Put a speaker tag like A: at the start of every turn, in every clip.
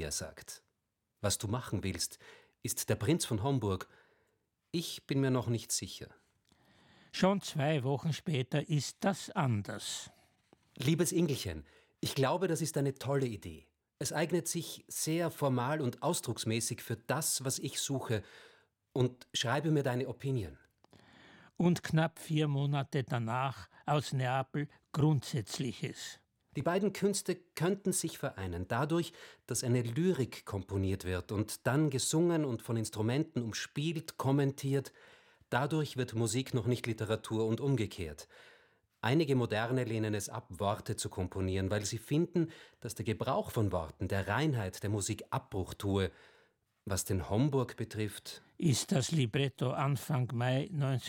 A: wie er sagt. Was du machen willst, ist der Prinz von Homburg. Ich bin mir noch nicht sicher.
B: Schon 2 Wochen später ist das anders.
A: Liebes Ingelchen, ich glaube, das ist eine tolle Idee. Es eignet sich sehr formal und ausdrucksmäßig für das, was ich suche. Und schreibe mir deine Opinion.
B: Und knapp 4 Monate danach aus Neapel Grundsätzliches.
A: Die beiden Künste könnten sich vereinen, dadurch, dass eine Lyrik komponiert wird und dann gesungen und von Instrumenten umspielt, kommentiert. Dadurch wird Musik noch nicht Literatur und umgekehrt. Einige Moderne lehnen es ab, Worte zu komponieren, weil sie finden, dass der Gebrauch von Worten der Reinheit der Musik Abbruch tue. Was den Homburg betrifft,
B: Ist das Libretto Anfang Mai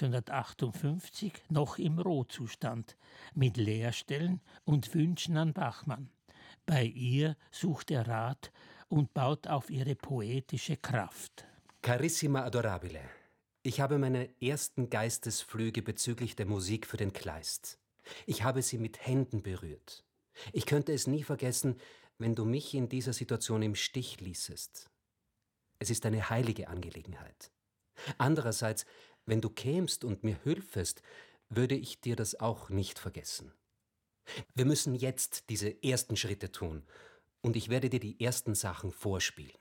B: 1958 noch im Rohzustand, mit Leerstellen und Wünschen an Bachmann. Bei ihr sucht er Rat und baut auf ihre poetische Kraft.
A: Carissima adorabile, ich habe meine ersten Geistesflüge bezüglich der Musik für den Kleist. Ich habe sie mit Händen berührt. Ich könnte es nie vergessen, wenn du mich in dieser Situation im Stich ließest. Es ist eine heilige Angelegenheit. Andererseits, wenn du kämst und mir hülfest, würde ich dir das auch nicht vergessen. Wir müssen jetzt diese ersten Schritte tun, und ich werde dir die ersten Sachen vorspielen.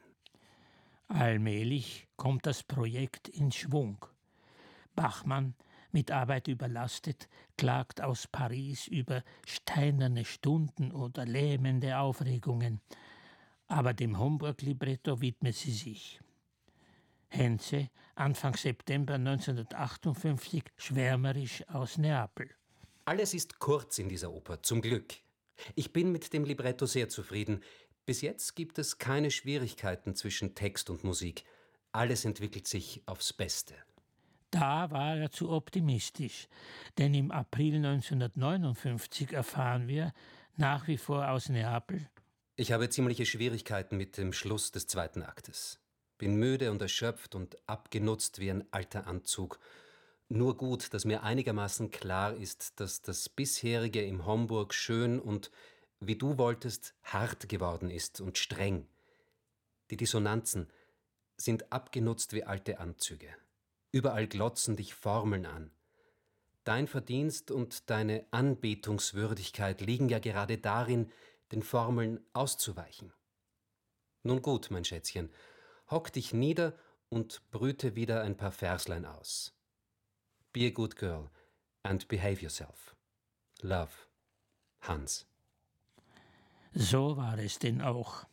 B: Allmählich kommt das Projekt in Schwung. Bachmann, mit Arbeit überlastet, klagt aus Paris über steinerne Stunden oder lähmende Aufregungen. Aber dem Homburg-Libretto widmet sie sich. Henze, Anfang September 1958, schwärmerisch aus Neapel.
A: Alles ist kurz in dieser Oper, zum Glück. Ich bin mit dem Libretto sehr zufrieden. Bis jetzt gibt es keine Schwierigkeiten zwischen Text und Musik. Alles entwickelt sich aufs Beste.
B: Da war er zu optimistisch, denn im April 1959 erfahren wir, nach wie vor aus Neapel:
A: Ich habe ziemliche Schwierigkeiten mit dem Schluss des zweiten Aktes. Bin müde und erschöpft und abgenutzt wie ein alter Anzug. Nur gut, dass mir einigermaßen klar ist, dass das bisherige im Homburg schön und, wie du wolltest, hart geworden ist und streng. Die Dissonanzen sind abgenutzt wie alte Anzüge. Überall glotzen dich Formeln an. Dein Verdienst und deine Anbetungswürdigkeit liegen ja gerade darin, den Formeln auszuweichen. Nun gut, mein Schätzchen, hock dich nieder und brüte wieder ein paar Verslein aus. Be a good girl and behave yourself. Love, Hans.
B: So war es denn auch.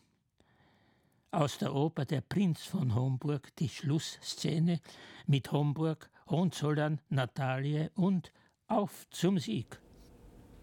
B: Aus der Oper Der Prinz von Homburg die Schlussszene mit Homburg, Hohenzollern, Natalie und Auf zum Sieg.